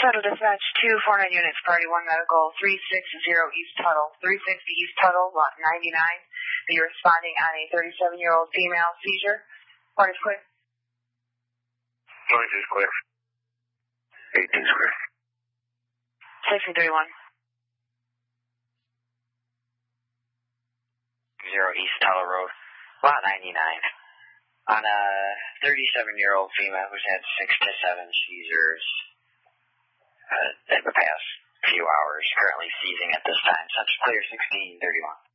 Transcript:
Shuttle Dispatch 249 units, Priority 1 Medical, 360 East Tuttle. 360 East Tuttle, lot 99. You're responding on a 37-year-old female seizure. Point is clear. Point is clear. 18 square. 1631. 0 East Tuttle Road, lot 99. On a 37-year-old female who's had 6 to 7 seizures in the past few hours, currently seizing at this time. Central clear 1631.